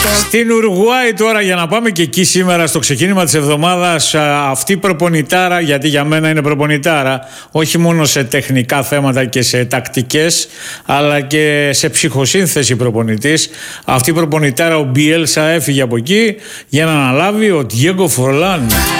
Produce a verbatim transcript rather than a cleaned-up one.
Στην Ουρουγουάη τώρα, για να πάμε και εκεί σήμερα στο ξεκίνημα της εβδομάδας, αυτή η προπονητάρα, γιατί για μένα είναι προπονητάρα, όχι μόνο σε τεχνικά θέματα και σε τακτικές, αλλά και σε ψυχοσύνθεση προπονητής. Αυτή η προπονητάρα, ο Μπιέλσα, έφυγε από εκεί για να αναλάβει ο Ντιέγκο Φορλάν.